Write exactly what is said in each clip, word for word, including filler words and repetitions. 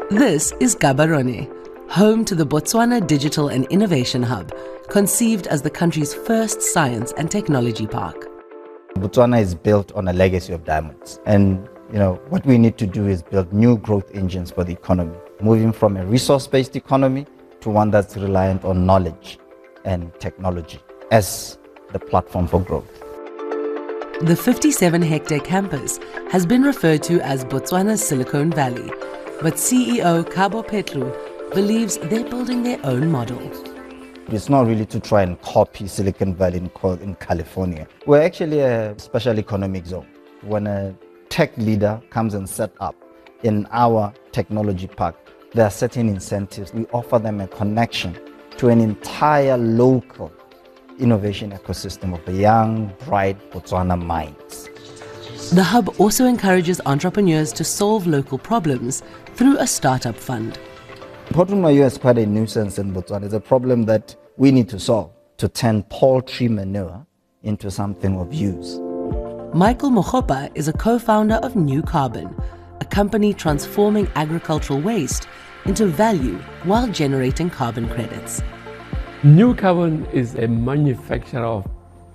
This is Gaborone, home to the Botswana Digital and Innovation Hub, conceived as the country's first science and technology park. Botswana is built on a legacy of diamonds, and you know what we need to do is build new growth engines for the economy, moving from a resource-based economy to one that's reliant on knowledge and technology as the platform for growth. The fifty-seven hectare campus has been referred to as Botswana's Silicon Valley, but C E O Kabo Petlu believes they're building their own model. It's not really to try and copy Silicon Valley in, in California. We're actually a special economic zone. When a tech leader comes and set up in our technology park, there are certain incentives. We offer them a connection to an entire local innovation ecosystem of young, bright Botswana minds. The hub also encourages entrepreneurs to solve local problems through a startup fund. Potumayo is quite a nuisance in Botswana. It's a problem that we need to solve, to turn poultry manure into something of use. Michael Mogopa is a co-founder of New Carbon, a company transforming agricultural waste into value while generating carbon credits. New Carbon is a manufacturer of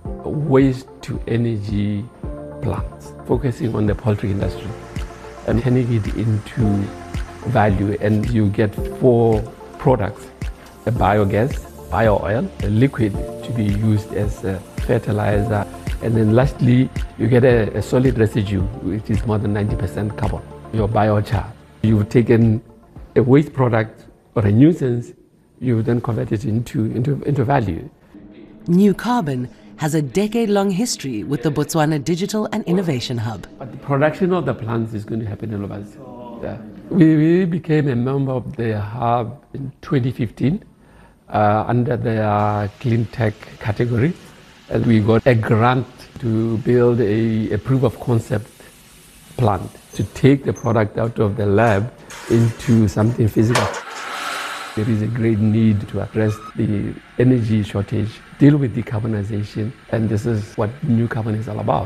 waste-to-energy plants, focusing on the poultry industry and turning it into value. And you get four products: a biogas, bio-oil, a liquid to be used as a fertilizer, and then lastly, you get a, a solid residue, which is more than ninety percent carbon, your biochar. You've taken a waste product or a nuisance, you then convert it into, into, into value. New Carbon has a decade-long history with the Botswana Digital and Innovation Hub. But the production of the plants is going to happen in Lobas. Yeah. We, we became a member of the hub in twenty fifteen uh, under the clean tech category, and we got a grant to build a, a proof of concept plant to take the product out of the lab into something physical. There is a great need to address the energy shortage, deal with decarbonization, and this is what New Carbon is all about.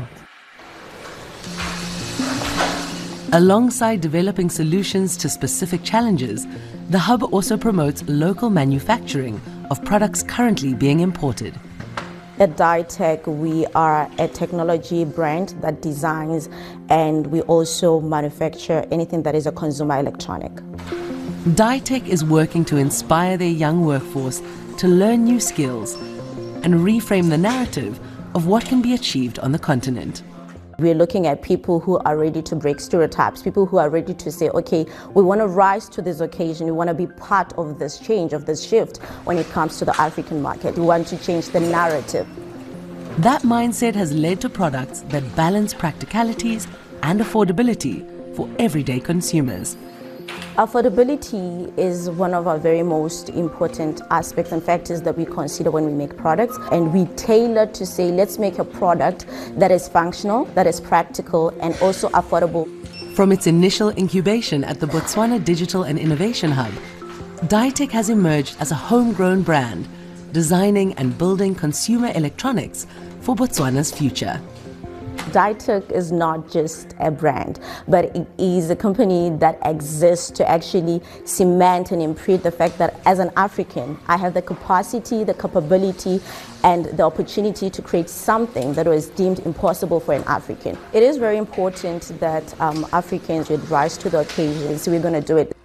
Alongside developing solutions to specific challenges, the hub also promotes local manufacturing of products currently being imported. At Ditech, we are a technology brand that designs, and we also manufacture anything that is a consumer electronic. Ditech is working to inspire their young workforce to learn new skills and reframe the narrative of what can be achieved on the continent. We're looking at people who are ready to break stereotypes, people who are ready to say, okay, we want to rise to this occasion, we want to be part of this change, of this shift when it comes to the African market. We want to change the narrative. That mindset has led to products that balance practicalities and affordability for everyday consumers. Affordability is one of our very most important aspects and factors that we consider when we make products, and we tailor to say, let's make a product that is functional, that is practical, and also affordable. From its initial incubation at the Botswana Digital and Innovation Hub, Ditech has emerged as a homegrown brand, designing and building consumer electronics for Botswana's future. Ditech is not just a brand, but it is a company that exists to actually cement and imprint the fact that as an African, I have the capacity, the capability, and the opportunity to create something that was deemed impossible for an African. It is very important that um, Africans would rise to the occasion, so we're going to do it.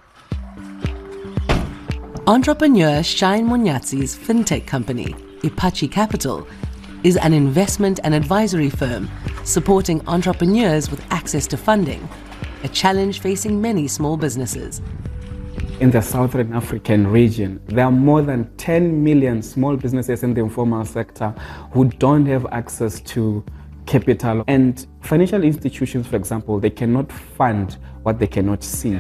Entrepreneur Shine Munyatsi's fintech company, Ipachi Capital, is an investment and advisory firm supporting entrepreneurs with access to funding, a challenge facing many small businesses. In the Southern African region, there are more than ten million small businesses in the informal sector who don't have access to capital. And financial institutions, for example, they cannot fund what they cannot see.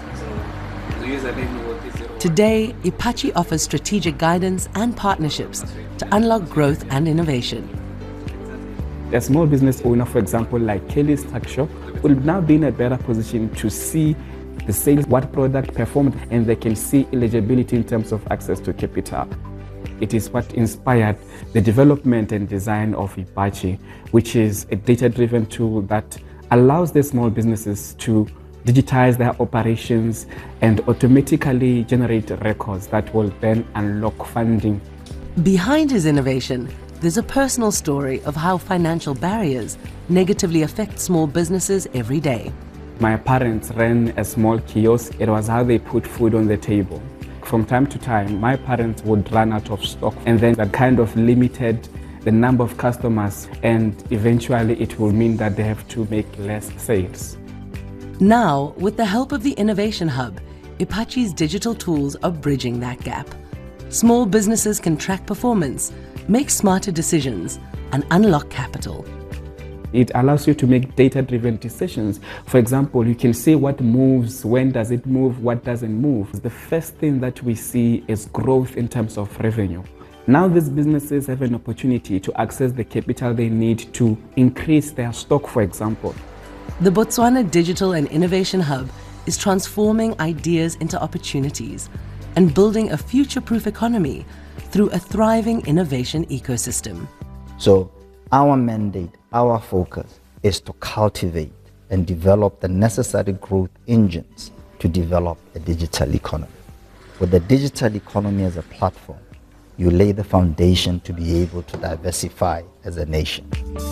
Today, Ipachi offers strategic guidance and partnerships to unlock growth and innovation. A small business owner, for example, like Kelly's Tuck Shop, will now be in a better position to see the sales, what product performed, and they can see eligibility in terms of access to capital. It is what inspired the development and design of Ipachi, which is a data-driven tool that allows the small businesses to digitize their operations, and automatically generate records that will then unlock funding. Behind his innovation, there's a personal story of how financial barriers negatively affect small businesses every day. My parents ran a small kiosk. It was how they put food on the table. From time to time, my parents would run out of stock, and then that kind of limited the number of customers, and eventually it will mean that they have to make less sales. Now, with the help of the Innovation Hub, Ipachi's digital tools are bridging that gap. Small businesses can track performance, make smarter decisions, and unlock capital. It allows you to make data-driven decisions. For example, you can see what moves, when does it move, what doesn't move. The first thing that we see is growth in terms of revenue. Now these businesses have an opportunity to access the capital they need to increase their stock, for example. The Botswana Digital and Innovation Hub is transforming ideas into opportunities and building a future-proof economy through a thriving innovation ecosystem. So our mandate, our focus is to cultivate and develop the necessary growth engines to develop a digital economy. With the digital economy as a platform, you lay the foundation to be able to diversify as a nation.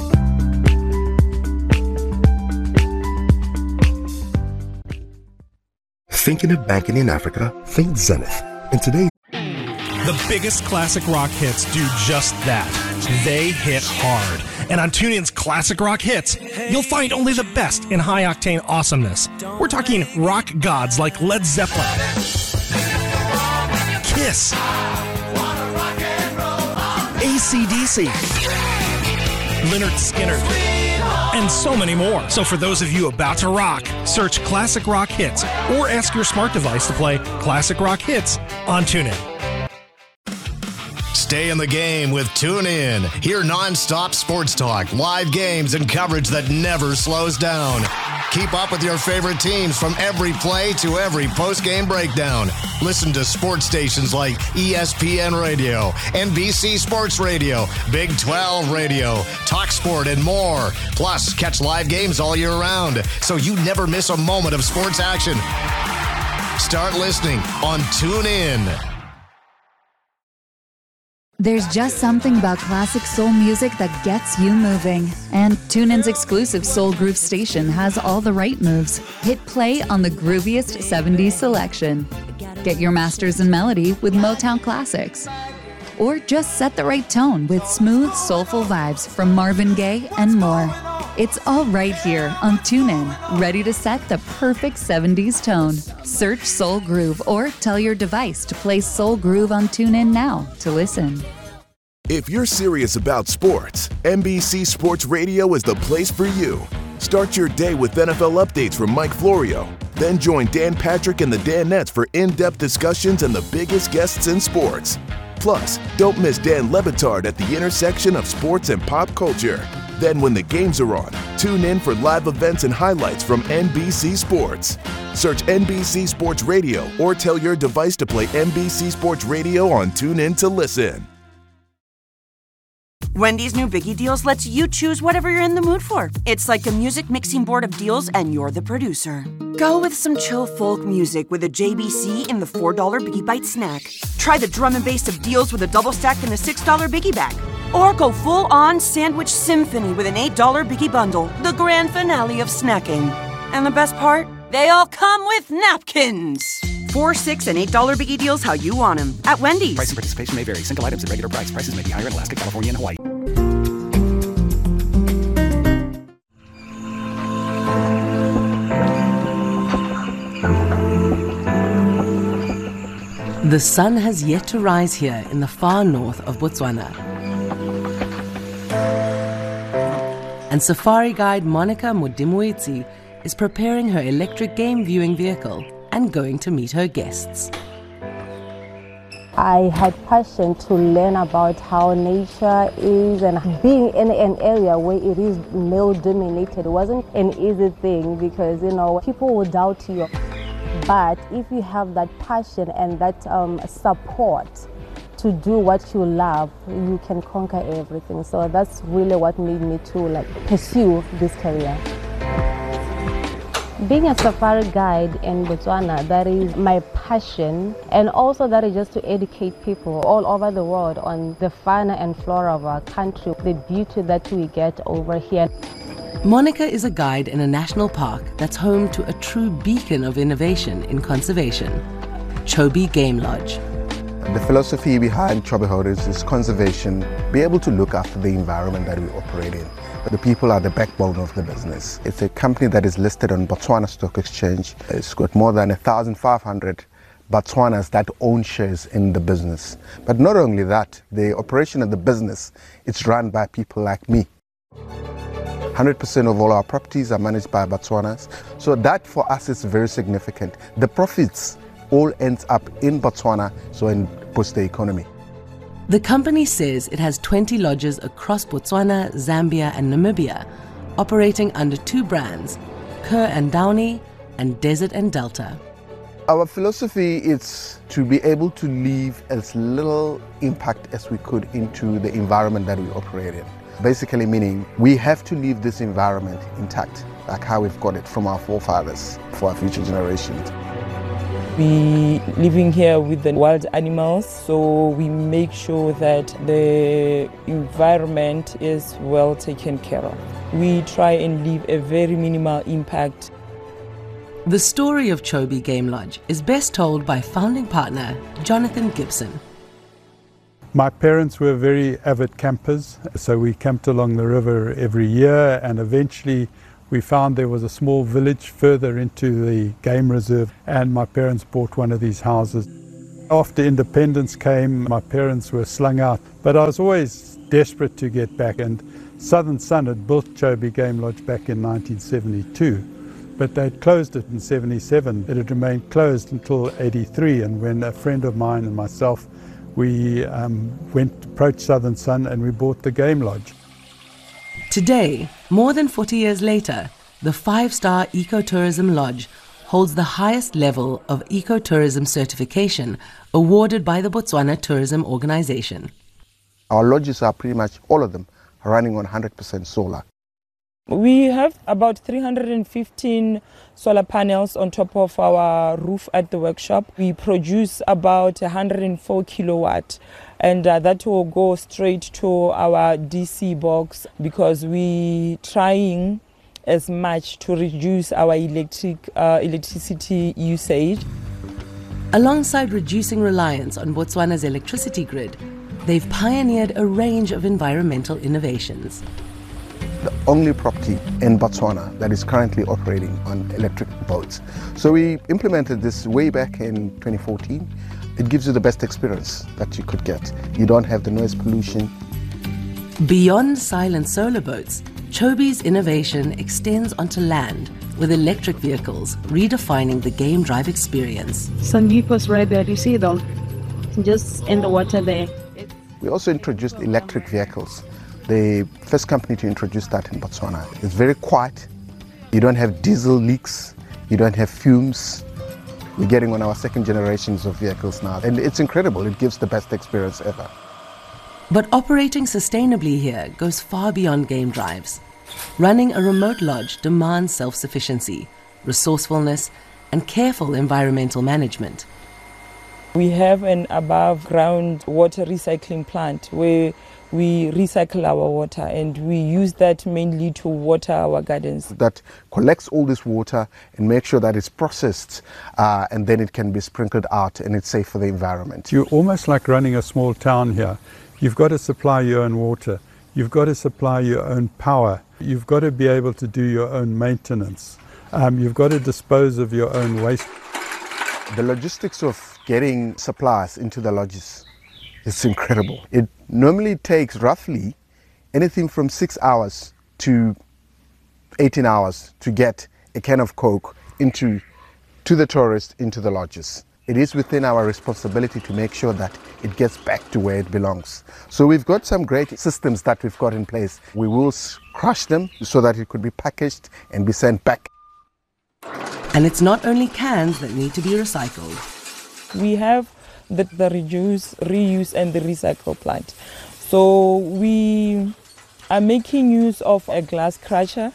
Thinking of banking in Africa? Think Zenith. And today, the biggest classic rock hits do just that. They hit hard. And on TuneIn's Classic Rock Hits, you'll find only the best in high-octane awesomeness. We're talking rock gods like Led Zeppelin, Kiss, A C D C, Lynyrd Skynyrd, and so many more. So for those of you about to rock, search Classic Rock Hits or ask your smart device to play Classic Rock Hits on TuneIn. Stay in the game with TuneIn. Hear non-stop sports talk, live games, and coverage that never slows down. Keep up with your favorite teams from every play to every post-game breakdown. Listen to sports stations like E S P N Radio, N B C Sports Radio, Big twelve Radio, TalkSport, and more. Plus, catch live games all year round, so you never miss a moment of sports action. Start listening on TuneIn. There's just something about classic soul music that gets you moving. And TuneIn's exclusive Soul Groove station has all the right moves. Hit play on the grooviest seventies selection. Get your masters in melody with Motown classics. Or just set the right tone with smooth, soulful vibes from Marvin Gaye and more. It's all right here on TuneIn, ready to set the perfect seventies tone. Search Soul Groove or tell your device to play Soul Groove on TuneIn now to listen. if you're serious about sports, N B C Sports Radio is the place for you. Start your day with N F L updates from Mike Florio. Then join Dan Patrick and the Danettes for in-depth discussions and the biggest guests in sports. Plus, don't miss Dan Le Batard at the intersection of sports and pop culture. Then when the games are on, tune in for live events and highlights from N B C Sports. Search N B C Sports Radio or tell your device to play N B C Sports Radio on TuneIn to listen. Wendy's new Biggie Deals lets you choose whatever you're in the mood for. It's like a music mixing board of deals and you're the producer. Go with some chill folk music with a J B C in the four dollar Biggie Bite snack. Try the drum and bass of deals with a double stack in the six dollar Biggie bag. Or go full-on sandwich symphony with an eight dollar Biggie bundle, the grand finale of snacking. And the best part? They all come with napkins. Four, six, and eight dollar Biggie Deals how you want them at Wendy's. Price and participation may vary. Single items at regular price. Prices may be higher in Alaska, California, and Hawaii. The sun has yet to rise here in the far north of Botswana. And safari guide Monica Modimuitsi is preparing her electric game viewing vehicle and going to meet her guests. I had passion to learn about how nature is, and being in an area where it is male dominated wasn't an easy thing because, you know, people will doubt you. But if you have that passion and that um, support to do what you love, you can conquer everything. So that's really what made me to like pursue this career. Being a safari guide in Botswana, that is my passion, and also that is just to educate people all over the world on the fauna and flora of our country, the beauty that we get over here. Monica is a guide in a national park that's home to a true beacon of innovation in conservation, Chobe Game Lodge. The philosophy behind Chobe Holdings is conservation, be able to look after the environment that we operate in. The people are the backbone of the business. It's a company that is listed on Botswana Stock Exchange. It's got more than one thousand five hundred Botswanas that own shares in the business. But not only that, the operation of the business, it's run by people like me. one hundred percent of all our properties are managed by Botswanas. So that for us is very significant. The profits all ends up in Botswana, so in boost the economy. The company says it has twenty lodges across Botswana, Zambia and Namibia, operating under two brands, Kerr and Downey and Desert and Delta. Our philosophy is to be able to leave as little impact as we could into the environment that we operate in. Basically meaning we have to leave this environment intact, like how we've got it from our forefathers for our future generations. We living here with the wild animals, so we make sure that the environment is well taken care of. We try and leave a very minimal impact. The story of Chobe Game Lodge is best told by founding partner Jonathan Gibson. My parents were very avid campers, so we camped along the river every year, and eventually we found there was a small village further into the game reserve, and my parents bought one of these houses. After independence came, my parents were slung out, but I was always desperate to get back, and Southern Sun had built Chobe Game Lodge back in nineteen seventy-two, but they'd closed it in seventy-seven. It had remained closed until eighty-three, and when a friend of mine and myself, we um, went to approach Southern Sun and we bought the Game Lodge. Today, more than forty years later, the five-star Ecotourism Lodge holds the highest level of ecotourism certification awarded by the Botswana Tourism Organization. Our lodges are pretty much, all of them, running on one hundred percent solar. We have about three hundred fifteen solar panels on top of our roof at the workshop. We produce about one hundred four kilowatt, and uh, that will go straight to our D C box because we trying as much to reduce our electric uh, electricity usage. Alongside reducing reliance on Botswana's electricity grid, they've pioneered a range of environmental innovations. The only property in Botswana that is currently operating on electric boats. So we implemented this way back in twenty fourteen. It gives you the best experience that you could get. You don't have the noise pollution. Beyond silent solar boats, Chobe's innovation extends onto land with electric vehicles, redefining the game drive experience. Some vehicles right there, you see them, just in the water there. We also introduced electric vehicles. The first company to introduce that in Botswana. It's very quiet. You don't have diesel leaks. You don't have fumes. We're getting on our second generations of vehicles now. And it's incredible. It gives the best experience ever. But operating sustainably here goes far beyond game drives. Running a remote lodge demands self-sufficiency, resourcefulness, and careful environmental management. We have an above-ground water recycling plant where we recycle our water, and we use that mainly to water our gardens. That collects all this water and makes sure that it's processed uh, and then it can be sprinkled out and it's safe for the environment. You're almost like running a small town here. You've got to supply your own water. You've got to supply your own power. You've got to be able to do your own maintenance. Um, you've got to dispose of your own waste. The logistics of getting supplies into the lodges, it's incredible. It normally takes roughly anything from six hours to eighteen hours to get a can of Coke into to the tourists into the lodges. It is within our responsibility to make sure that it gets back to where it belongs. So we've got some great systems that we've got in place. We will crush them so that it could be packaged and be sent back. And it's not only cans that need to be recycled. We have the, the reduce, reuse and the recycle plant. So we are making use of a glass crusher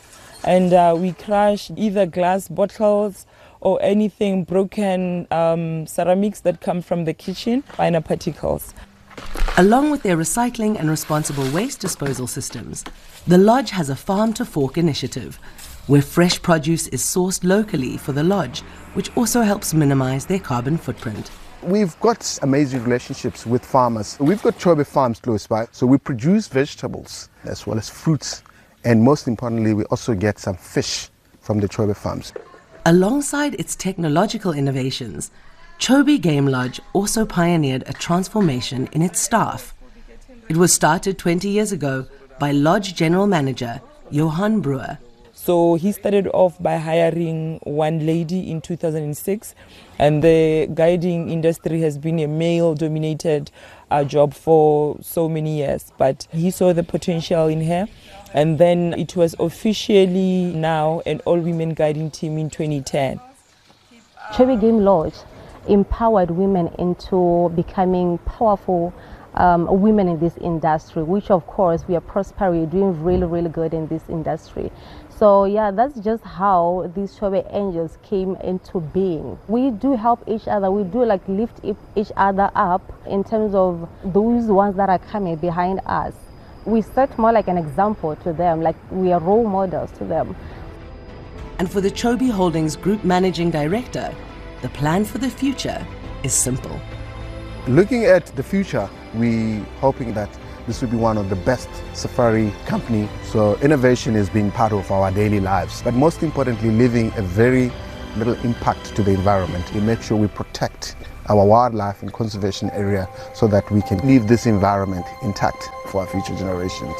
and uh, we crush either glass bottles or anything broken um, ceramics that come from the kitchen, finer particles. Along with their recycling and responsible waste disposal systems, the lodge has a farm to fork initiative, where fresh produce is sourced locally for the lodge, which also helps minimize their carbon footprint. We've got amazing relationships with farmers. We've got Chobe farms close by, so we produce vegetables as well as fruits. And most importantly, we also get some fish from the Chobe farms. Alongside its technological innovations, Chobe Game Lodge also pioneered a transformation in its staff. It was started twenty years ago by Lodge General Manager Johan Brewer. So he started off by hiring one lady in two thousand six, and the guiding industry has been a male-dominated uh, job for so many years. But he saw the potential in her, and then it was officially now an all-women guiding team in twenty ten. Chobe Game Lodge empowered women into becoming powerful um, women in this industry, which of course we are prospering, doing really, really good in this industry. So yeah, that's just how these Chobe Angels came into being. We do help each other, we do like lift each other up in terms of those ones that are coming behind us. We set more like an example to them, like we are role models to them. And for the Chobe Holdings Group Managing Director, the plan for the future is simple. Looking at the future, we're hoping that this will be one of the best safari company. So innovation is being part of our daily lives, but most importantly, leaving a very little impact to the environment. We make sure we protect our wildlife and conservation area so that we can leave this environment intact for our future generations.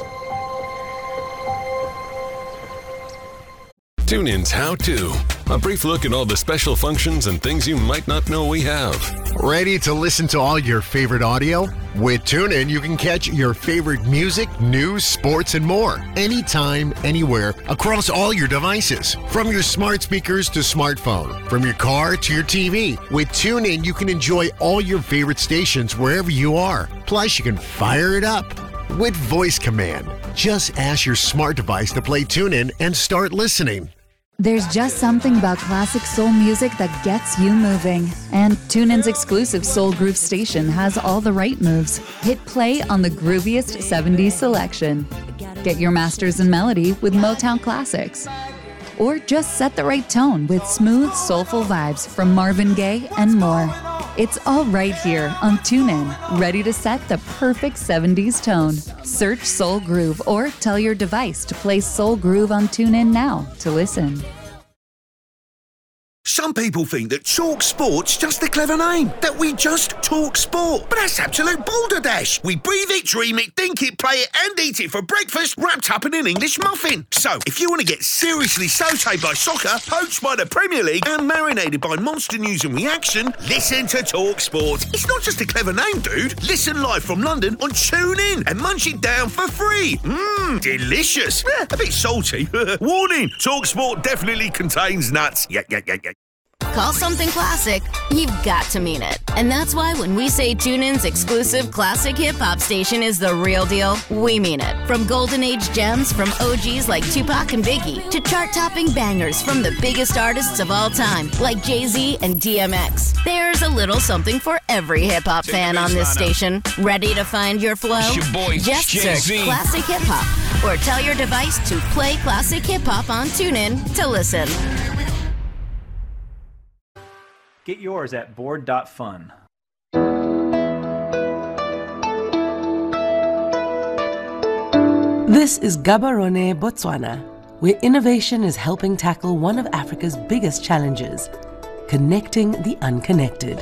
TuneIn's How To. A brief look at all the special functions and things you might not know we have. Ready to listen to all your favorite audio? With TuneIn, you can catch your favorite music, news, sports, and more. Anytime, anywhere, across all your devices. From your smart speakers to smartphone. From your car to your T V. With TuneIn, you can enjoy all your favorite stations wherever you are. Plus, you can fire it up with voice command. Just ask your smart device to play TuneIn and start listening. There's just something about classic soul music that gets you moving. And TuneIn's exclusive Soul Groove station has all the right moves. Hit play on the grooviest seventies selection. Get your masters in melody with Motown classics. Or just set the right tone with smooth, soulful vibes from Marvin Gaye and more. It's all right here on TuneIn, ready to set the perfect seventies tone. Search Soul Groove or tell your device to play Soul Groove on TuneIn now to listen. Some people think that Talk Sport's just a clever name, that we just talk sport. But that's absolute balderdash. We breathe it, dream it, think it, play it, and eat it for breakfast, wrapped up in an English muffin. So, if you want to get seriously sautéed by soccer, poached by the Premier League, and marinated by monster news and reaction, listen to Talk Sport. It's not just a clever name, dude. Listen live from London on TuneIn and munch it down for free. Mmm, delicious. Eh, a bit salty. Warning, Talk Sport definitely contains nuts. Yeah, yeah, yeah, yeah. Call something classic, you've got to mean it. And that's why when we say TuneIn's exclusive classic hip-hop station is the real deal, we mean it. From golden age gems from O Gs like Tupac and Biggie, to chart-topping bangers from the biggest artists of all time, like Jay-Z and D M X. There's a little something for every hip-hop fan on this station. Ready to find your flow? It's your boy, Just Jay-Z. search Classic Hip-Hop, or tell your device to play Classic Hip-Hop on TuneIn to listen. Get yours at board dot fun. This is Gaborone, Botswana, where innovation is helping tackle one of Africa's biggest challenges, connecting the unconnected.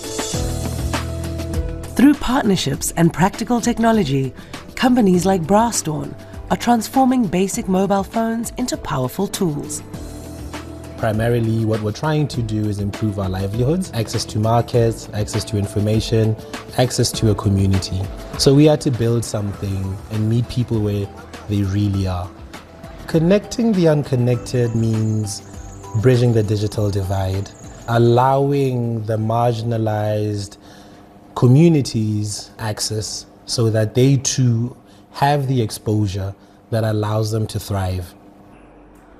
Through partnerships and practical technology, companies like Brastorn are transforming basic mobile phones into powerful tools. Primarily, what we're trying to do is improve our livelihoods, access to markets, access to information, access to a community. So we had to build something and meet people where they really are. Connecting the unconnected means bridging the digital divide, allowing the marginalized communities access so that they too have the exposure that allows them to thrive.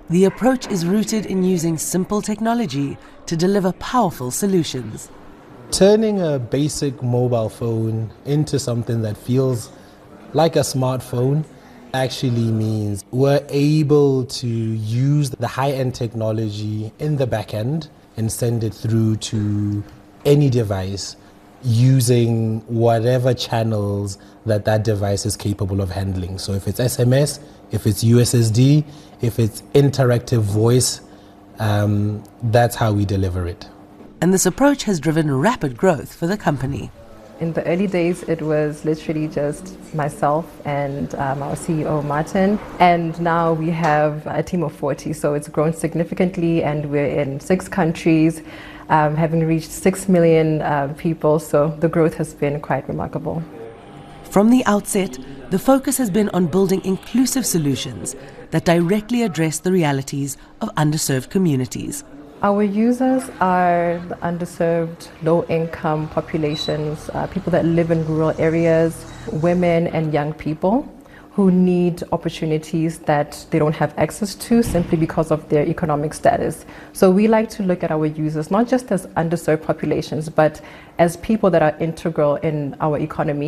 The approach is rooted in using simple technology to deliver powerful solutions. Turning a basic mobile phone into something that feels like a smartphone actually means we're able to use the high-end technology in the back end and send it through to any device using whatever channels that that device is capable of handling. So if it's S M S, if it's U S S D, if it's interactive voice, um, that's how we deliver it. And this approach has driven rapid growth for the company. In the early days, it was literally just myself and um, our C E O, Martin. And now we have a team of forty, so it's grown significantly, and we're in six countries, um, having reached six million uh, people, so the growth has been quite remarkable. From the outset, the focus has been on building inclusive solutions that directly address the realities of underserved communities. Our users are the underserved, low-income populations, uh, people that live in rural areas, women and young people who need opportunities that they don't have access to simply because of their economic status. So we like to look at our users not just as underserved populations, but as people that are integral in our economy.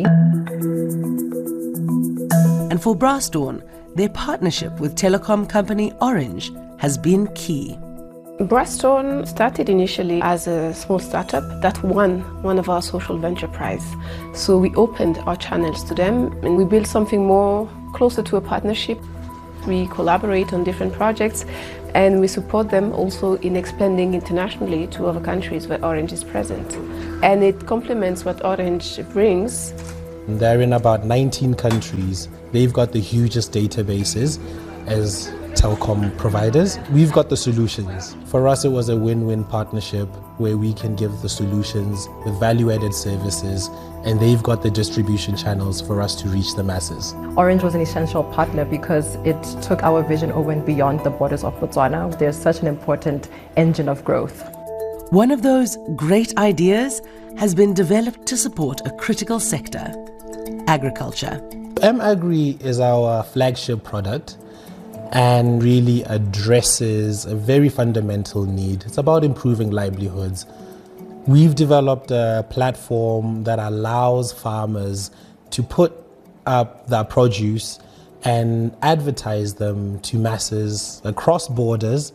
And for Brassdawn, their partnership with telecom company Orange has been key. Brassdawn started initially as a small startup that won one of our social venture prize. So we opened our channels to them and we built something more closer to a partnership. We collaborate on different projects and we support them also in expanding internationally to other countries where Orange is present. And it complements what Orange brings. They're in about nineteen countries. They've got the hugest databases as telecom providers. We've got the solutions. For us, it was a win-win partnership where we can give the solutions with value-added services, and they've got the distribution channels for us to reach the masses. Orange was an essential partner because it took our vision over and beyond the borders of Botswana. They're such an important engine of growth. One of those great ideas has been developed to support a critical sector: agriculture. M-Agri is our flagship product and really addresses a very fundamental need. It's about improving livelihoods. We've developed a platform that allows farmers to put up their produce and advertise them to masses across borders,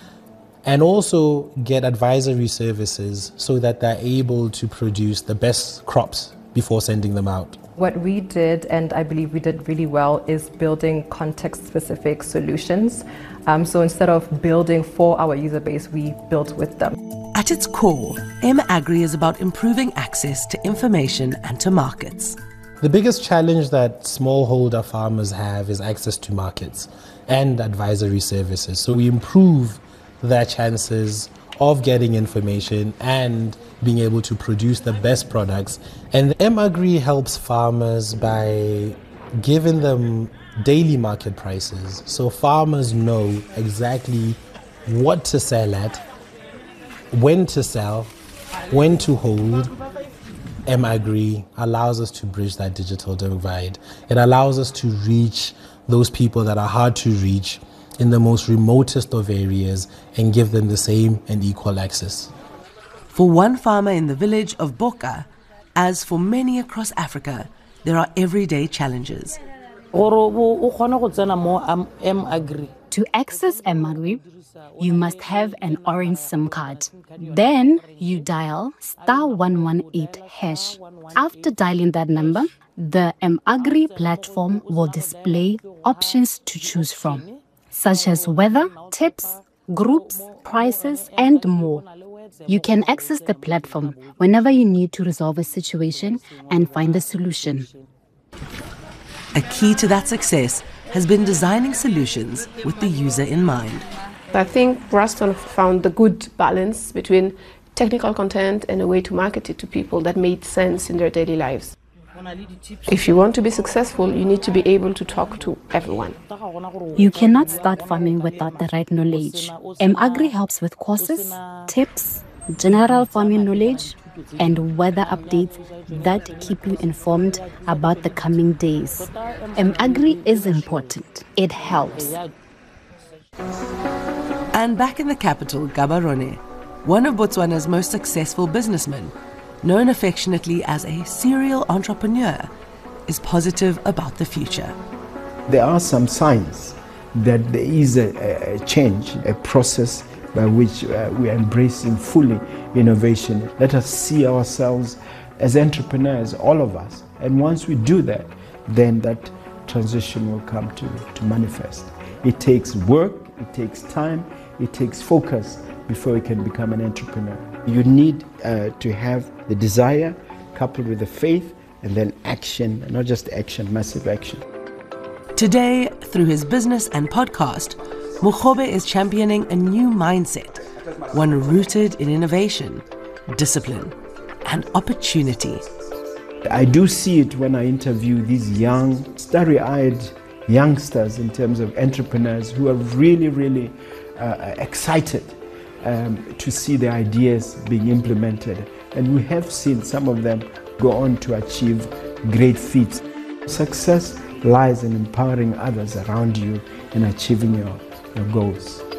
and also get advisory services so that they're able to produce the best crops before sending them out. What we did, and I believe we did really well, is building context-specific solutions. Um, so instead of building for our user base, we built with them. At its core, M-Agri is about improving access to information and to markets. The biggest challenge that smallholder farmers have is access to markets and advisory services. So we improve their chances of getting information and being able to produce the best products. And M-Agri helps farmers by giving them daily market prices. So farmers know exactly what to sell at, when to sell, when to hold. M-Agri allows us to bridge that digital divide. It allows us to reach those people that are hard to reach in the most remotest of areas and give them the same and equal access. For one farmer in the village of Boka, as for many across Africa, there are everyday challenges. To access M-Agri, you must have an Orange SIM card. Then you dial star one one eight hash. After dialing that number, the M-Agri platform will display options to choose from, such as weather, tips, groups, prices, and more. You can access the platform whenever you need to resolve a situation and find a solution. A key to that success has been designing solutions with the user in mind. I think Brassdawn found the good balance between technical content and a way to market it to people that made sense in their daily lives. If you want to be successful, you need to be able to talk to everyone. You cannot start farming without the right knowledge. M-Agri helps with courses, tips, general farming knowledge, and weather updates that keep you informed about the coming days. M-Agri is important. It helps. And back in the capital, Gaborone, one of Botswana's most successful businessmen, known affectionately as a serial entrepreneur, is positive about the future. There are some signs that there is a, a change, a process by which uh, we are embracing fully innovation. Let us see ourselves as entrepreneurs, all of us. And once we do that, then that transition will come to, to manifest. It takes work, it takes time, it takes focus before you can become an entrepreneur. You need uh, to have the desire coupled with the faith and then action, not just action, massive action. Today, through his business and podcast, Mokgobe is championing a new mindset, one rooted in innovation, discipline, and opportunity. I do see it when I interview these young, starry-eyed youngsters in terms of entrepreneurs who are really, really uh, excited um, to see their ideas being implemented. And we have seen some of them go on to achieve great feats. Success lies in empowering others around you in achieving your, your goals.